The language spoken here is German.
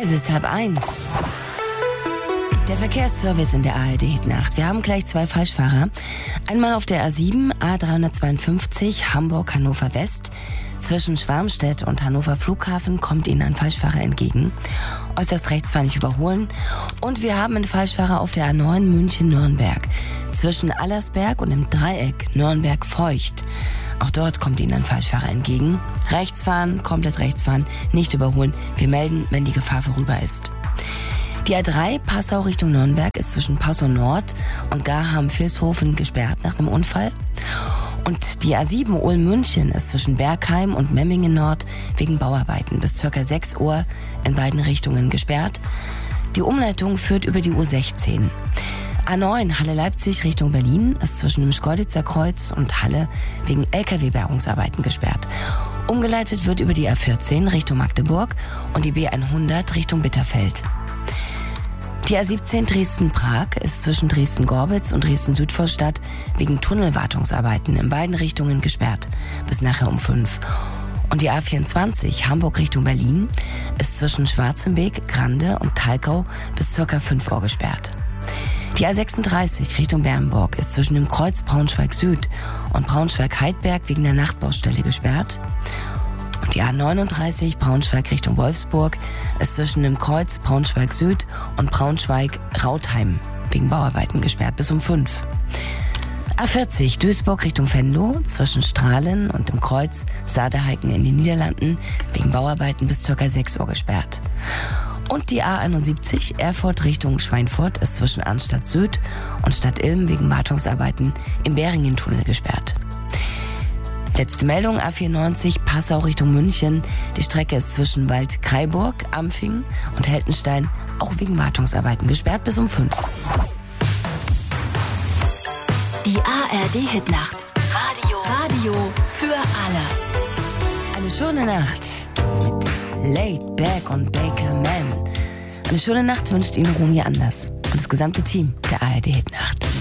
Es ist 12:30. Der Verkehrsservice in der ARD-Hitnacht. Wir haben gleich 2 Falschfahrer. Einmal auf der A7, A352, Hamburg-Hannover West. Zwischen Schwarmstedt und Hannover Flughafen kommt Ihnen ein Falschfahrer entgegen. Äußerst rechts fahren nicht überholen. Und wir haben einen Falschfahrer auf der A9 München-Nürnberg. Zwischen Allersberg und dem Dreieck Nürnberg-Feucht. Auch dort kommt Ihnen ein Falschfahrer entgegen. Rechts fahren, komplett rechts fahren, nicht überholen. Wir melden, wenn die Gefahr vorüber ist. Die A3 Passau Richtung Nürnberg ist zwischen Passau Nord und Garham-Vilshofen gesperrt nach einem Unfall. Und die A7 Ulm-München ist zwischen Bergheim und Memmingen Nord wegen Bauarbeiten bis ca. 6 Uhr in beiden Richtungen gesperrt. Die Umleitung führt über die U16. A9 Halle-Leipzig Richtung Berlin ist zwischen dem Schkeuditzer Kreuz und Halle wegen LKW-Bergungsarbeiten gesperrt. Umgeleitet wird über die A14 Richtung Magdeburg und die B100 Richtung Bitterfeld. Die A17 Dresden-Prag ist zwischen Dresden-Gorbitz und Dresden-Südvorstadt wegen Tunnelwartungsarbeiten in beiden Richtungen gesperrt, bis nachher um 5. Und die A24 Hamburg Richtung Berlin ist zwischen Schwarzenbeek, Grande und Talkau bis ca. 5 Uhr gesperrt. Die A36 Richtung Bernburg ist zwischen dem Kreuz Braunschweig-Süd und Braunschweig-Heidberg wegen der Nachtbaustelle gesperrt. Und die A39 Braunschweig Richtung Wolfsburg ist zwischen dem Kreuz Braunschweig-Süd und Braunschweig-Rautheim wegen Bauarbeiten gesperrt bis um 5. A40 Duisburg Richtung Venlo zwischen Strahlen und dem Kreuz Saarheiken in den Niederlanden wegen Bauarbeiten bis ca. 6 Uhr gesperrt. Und die A71 Erfurt Richtung Schweinfurt ist zwischen Arnstadt Süd und Stadt Ilm wegen Wartungsarbeiten im Beringen-Tunnel gesperrt. Letzte Meldung, A94 Passau Richtung München. Die Strecke ist zwischen Wald-Kraiburg, Ampfing und Heltenstein auch wegen Wartungsarbeiten gesperrt bis um 5. Die ARD-Hitnacht. Radio für alle. Eine schöne Nacht mit Laid Back und Baker Man. Eine schöne Nacht wünscht Ihnen Romy Anders und das gesamte Team der ARD-Hitnacht.